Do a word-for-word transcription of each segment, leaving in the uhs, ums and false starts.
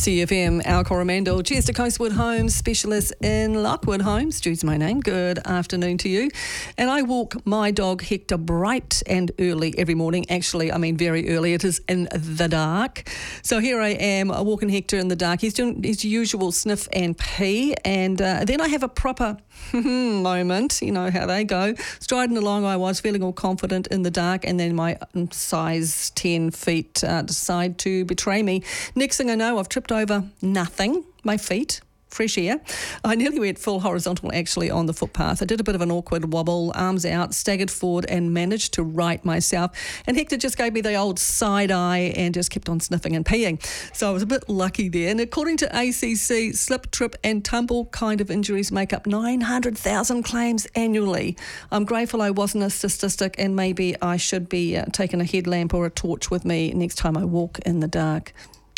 C F M, our Coromandel, Chester Coastwood Homes, specialist in Lockwood Homes. Jude's my name. Good afternoon to you. And I walk my dog Hector bright and early every morning. Actually, I mean very early. It is in the dark. So here I am walking Hector in the dark. He's doing his usual sniff and pee. And uh, then I have a proper moment. You know how they go. Striding along I was, feeling all confident in the dark. And then my size ten feet uh, decide to betray me. Next thing I know, I've tripped over nothing, my feet, fresh air. I nearly went full horizontal actually on the footpath. I did a bit of an awkward wobble, arms out, staggered forward and managed to right myself. And Hector just gave me the old side eye and just kept on sniffing and peeing. So I was a bit lucky there. And according to A C C, slip, trip and tumble kind of injuries make up nine hundred thousand claims annually. I'm grateful I wasn't a statistic, and maybe I should be uh, taking a headlamp or a torch with me next time I walk in the dark.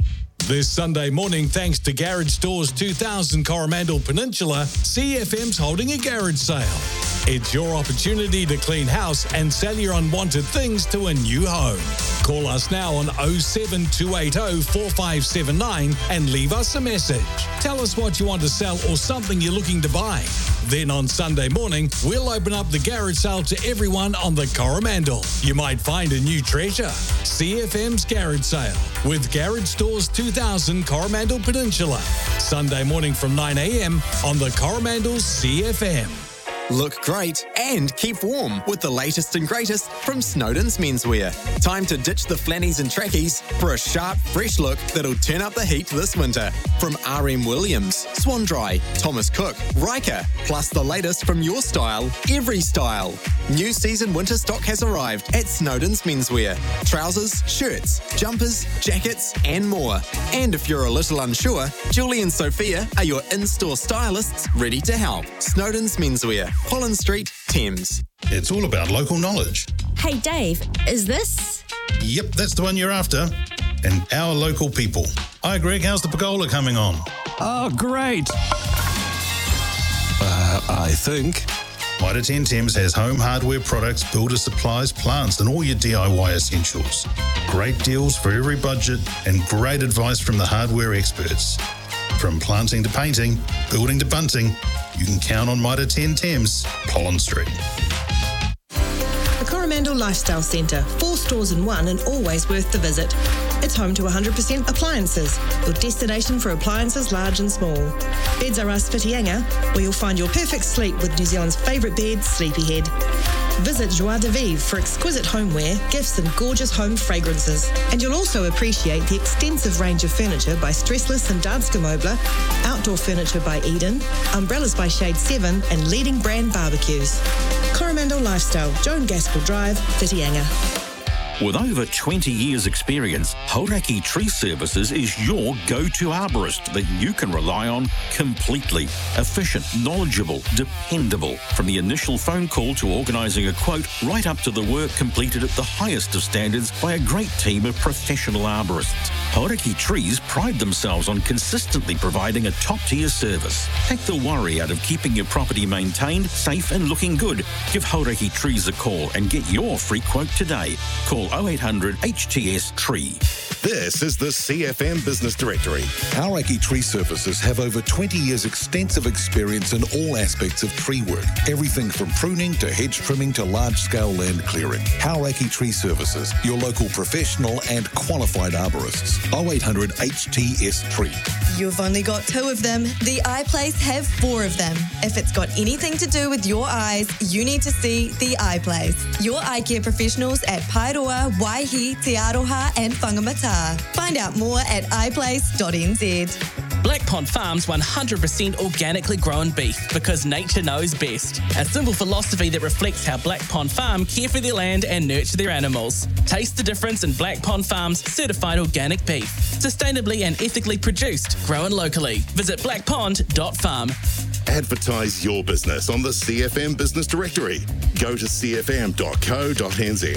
This Sunday morning, thanks to Garage Stores two thousand Coromandel Peninsula, C F M's holding a garage sale. It's your opportunity to clean house and sell your unwanted things to a new home. Call us now on oh seven two eight oh four five seven nine and leave us a message. Tell us what you want to sell or something you're looking to buy. Then on Sunday morning, we'll open up the garage sale to everyone on the Coromandel. You might find a new treasure. C F M's Garage Sale with Garage Stores two thousand Coromandel Peninsula. Sunday morning from nine a.m. on the Coromandel C F M. Look great and keep warm with the latest and greatest from Snowden's Menswear. Time to ditch the flannies and trackies for a sharp, fresh look that'll turn up the heat this winter. From R M Williams, Swan Dry, Thomas Cook, Riker, plus the latest from your style, every style. New season winter stock has arrived at Snowden's Menswear. Trousers, shirts, jumpers, jackets and more. And if you're a little unsure, Julie and Sophia are your in-store stylists ready to help. Snowden's Menswear, Collins Street, Thames. It's all about local knowledge. Hey Dave, is this? Yep, that's the one you're after. And our local people. Hi Greg, how's the pergola coming on? Oh, great. Uh, I think. Mitre ten Thames has home hardware products, builder supplies, plants and all your D I Y essentials. Great deals for every budget and great advice from the hardware experts. From planting to painting, building to bunting, you can count on Mitre ten Thames, Pollen Street. The Coromandel Lifestyle Centre, four stores in one and always worth the visit. It's home to one hundred percent appliances, your destination for appliances large and small. Beds R Us Whitianga, where you'll find your perfect sleep with New Zealand's favourite bed, Sleepyhead. Visit Joie de Vivre for exquisite homeware, gifts and gorgeous home fragrances. And you'll also appreciate the extensive range of furniture by Stressless and Danske Möbler, outdoor furniture by Eden, umbrellas by Shade seven and leading brand barbecues. Coromandel Lifestyle, Joan Gaskell Drive, Whitianga. With over twenty years experience, Hauraki Tree Services is your go-to arborist that you can rely on completely. Efficient, knowledgeable, dependable. From the initial phone call to organising a quote, right up to the work completed at the highest of standards by a great team of professional arborists. Hauraki Trees pride themselves on consistently providing a top-tier service. Take the worry out of keeping your property maintained, safe and looking good. Give Hauraki Trees a call and get your free quote today. Call oh eight hundred H T S Tree. This is the C F M Business Directory. Hauraki Tree Services have over twenty years extensive experience in all aspects of tree work. Everything from pruning to hedge trimming to large-scale land clearing. Hauraki Tree Services, your local professional and qualified arborists. oh eight hundred H T S Tree. You've only got two of them. The Eye Place have four of them. If it's got anything to do with your eyes, you need to see The Eye Place. Your eye care professionals at Paeroa, Waihi, Te Aroha and Whangamata. Find out more at i place dot n z. Black Pond Farms one hundred percent organically grown beef because nature knows best. A simple philosophy that reflects how Black Pond Farm care for their land and nurture their animals. Taste the difference in Black Pond Farm's certified organic beef. Sustainably and ethically produced, grown locally. Visit black pond dot farm. Advertise your business on the C F M Business Directory. Go to c f m dot co dot n z.